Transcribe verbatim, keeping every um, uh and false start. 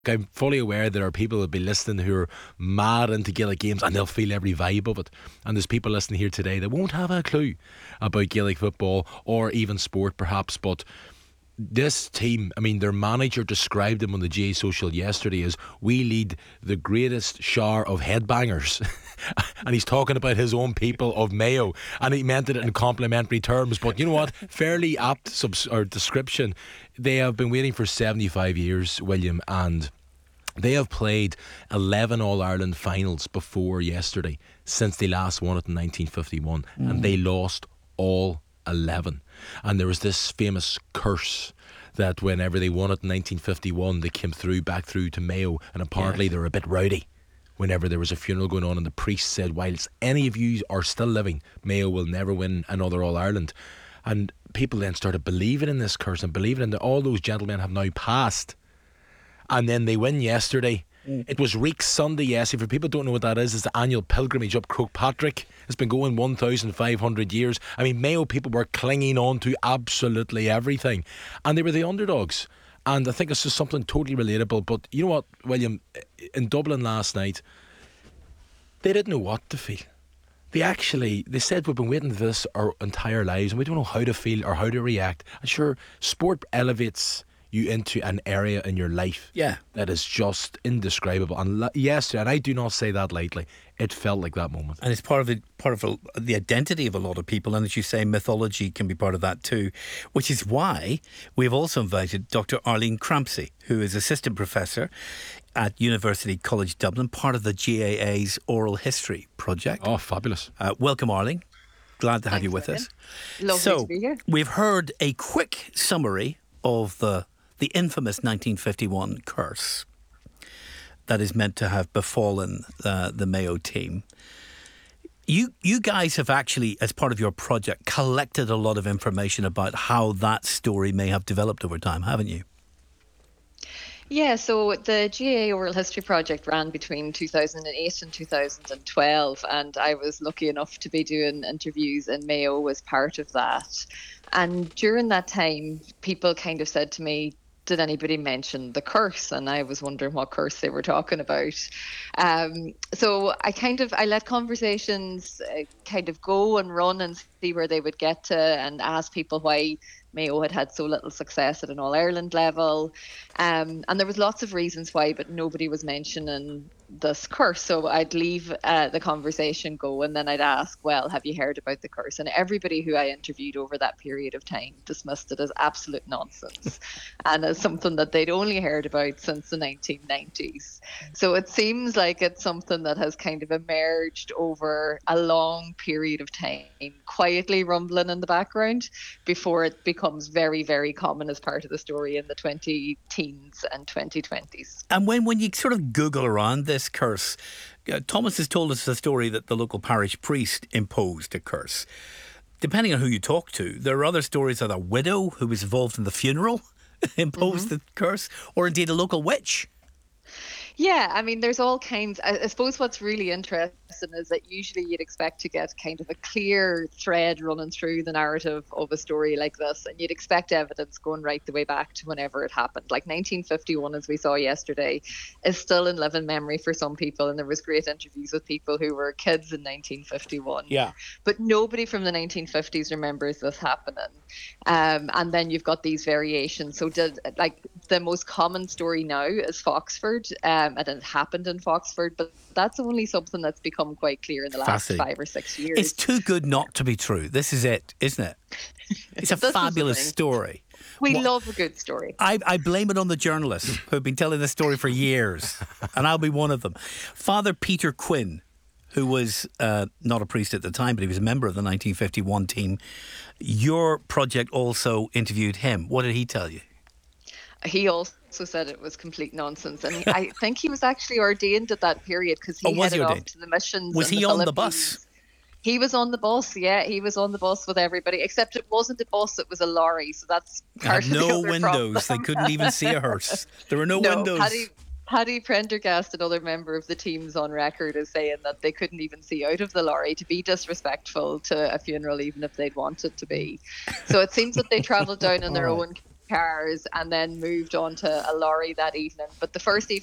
I'm fully aware there are people that will be listening who are mad into Gaelic games and they'll feel every vibe of it. And there's people listening here today that won't have a clue about Gaelic football or even sport perhaps. But this team, I mean, their manager described them on the J Social yesterday as, we lead the greatest shower of headbangers. And he's talking about his own people of Mayo, and he meant it in complimentary terms. But you know what? Fairly apt subs- or description. They have been waiting for seventy-five years, William, and they have played eleven All-Ireland finals before yesterday, since they last won it in nineteen fifty-one, mm. and they lost all eleven. And there was this famous curse that whenever they won it in nineteen fifty-one, they came through back through to Mayo, and apparently yes. they were a bit rowdy whenever there was a funeral going on, and the priest said, whilst any of you are still living, Mayo will never win another All-Ireland. And people then started believing in this curse and believing in that all those gentlemen have now passed. And then they win yesterday. Mm. It was Reek Sunday, yes. For people who don't know what that is, it's the annual pilgrimage up Croagh-Patrick. It's been going one thousand five hundred years. I mean, Mayo people were clinging on to absolutely everything. And they were the underdogs. And I think it's just something totally relatable. But you know what, William, in Dublin last night, they didn't know what to feel. They actually, they said, we've been waiting for this our entire lives and we don't know how to feel or how to react. And sure, sport elevates you into an area in your life yeah. that is just indescribable. And yes, and I do not say that lightly, it felt like that moment. And it's part of it, part of a, the identity of a lot of people. And as you say, mythology can be part of that too, which is why we've also invited Doctor Arlene Crampsey, who is assistant professor at University College Dublin, part of the G A A's Oral History Project. Oh, fabulous. Uh, welcome, Arlene. Glad to have Thanks, you with William. us. Lovely so, to be here. We've heard a quick summary of the the infamous nineteen fifty-one curse that is meant to have befallen uh, the Mayo team. You you guys have actually, as part of your project, collected a lot of information about how that story may have developed over time, haven't you? Yeah, so the G A A Oral History Project ran between two thousand eight and two thousand twelve, and I was lucky enough to be doing interviews in Mayo as part of that. And during that time, people kind of said to me, did anybody mention the curse? And I was wondering what curse they were talking about. Um, so I kind of, I let conversations uh, kind of go and run and see where they would get to, and ask people why Mayo had had so little success at an All-Ireland level. Um, and there was lots of reasons why, but nobody was mentioning this curse. So I'd leave uh, the conversation go, and then I'd ask, well, have you heard about the curse? And everybody who I interviewed over that period of time dismissed it as absolute nonsense and as something that they'd only heard about since the nineteen nineties. So it seems like it's something that has kind of emerged over a long period of time, quietly rumbling in the background before it becomes very, very common as part of the story in the twenty teens and twenty twenties. And when, when you sort of Google around this curse, uh, Thomas has told us the story that the local parish priest imposed a curse. Depending on who you talk to, there are other stories that a widow who was involved in the funeral imposed mm-hmm. the curse, or indeed a local witch. Yeah, I mean, there's all kinds. I, I suppose what's really interesting is that usually you'd expect to get kind of a clear thread running through the narrative of a story like this, and you'd expect evidence going right the way back to whenever it happened. Like nineteen fifty-one, as we saw yesterday, is still in living memory for some people, and there was great interviews with people who were kids in nineteen fifty-one. Yeah. But nobody from the nineteen fifties remembers this happening. Um, and then you've got these variations. So did like the most common story now is Foxford. Um, and it happened in Foxford, but that's only something that's become quite clear in the last five or six years. It's too good not to be true. This is it, isn't it? It's a fabulous story. We what, love a good story. I, I blame it on the journalists who've been telling this story for years, and I'll be one of them. Father Peter Quinn, who was uh, not a priest at the time, but he was a member of the nineteen fifty-one team. Your project also interviewed him. What did he tell you? He also said it was complete nonsense, and he, I think he was actually ordained at that period because he oh, headed he off to the missions. Was he the on the bus? He was on the bus, yeah. He was on the bus with everybody, except it wasn't a bus; it was a lorry. So that's part had of no the other windows. problem. They couldn't even see a hearse. There were no, no windows. Paddy, Paddy Prendergast, another member of the team's on record, is saying that they couldn't even see out of the lorry to be disrespectful to a funeral, even if they'd wanted to be. So it seems that they travelled down on their own cars and then moved on to a lorry that evening. But the first evening